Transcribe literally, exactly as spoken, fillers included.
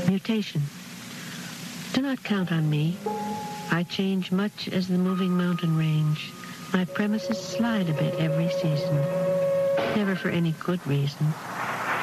Mutation. Do not count on me. I change much as the moving mountain range. My premises slide a bit every season. Never for any good reason.